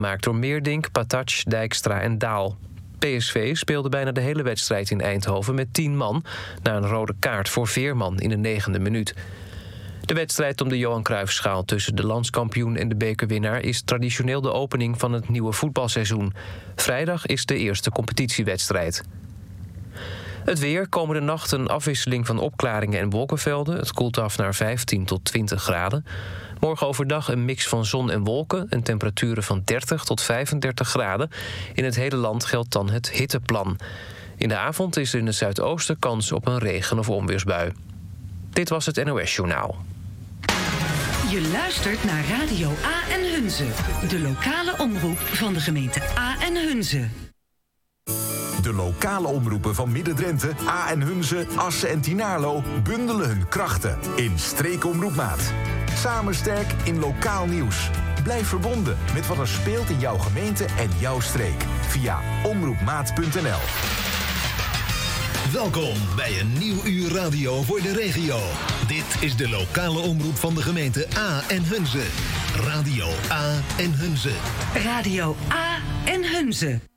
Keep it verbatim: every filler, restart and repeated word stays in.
Gemaakt door Meerdink, Patac, Dijkstra en Daal. P S V speelde bijna de hele wedstrijd in Eindhoven met tien man... na een rode kaart voor Veerman in de negende minuut. De wedstrijd om de Johan Cruijffschaal tussen de landskampioen en de bekerwinnaar... is traditioneel de opening van het nieuwe voetbalseizoen. Vrijdag is de eerste competitiewedstrijd. Het weer, komende nacht een afwisseling van opklaringen en wolkenvelden. Het koelt af naar vijftien tot twintig graden. Morgen overdag een mix van zon en wolken... en temperaturen van dertig tot vijfendertig graden. In het hele land geldt dan het hitteplan. In de avond is er in het zuidoosten kans op een regen- of onweersbui. Dit was het N O S-journaal. Je luistert naar Radio A en Hunze. De lokale omroep van de gemeente A en Hunze. De lokale omroepen van Midden-Drenthe, A en Hunze, Assen en Tynaarlo... bundelen hun krachten in Streekomroepmaat. Samen sterk in lokaal nieuws. Blijf verbonden met wat er speelt in jouw gemeente en jouw streek. Via omroepmaat punt n l. Welkom bij een nieuw uur radio voor de regio. Dit is de lokale omroep van de gemeente A en Hunze. Radio A en Hunze. Radio A en Hunze.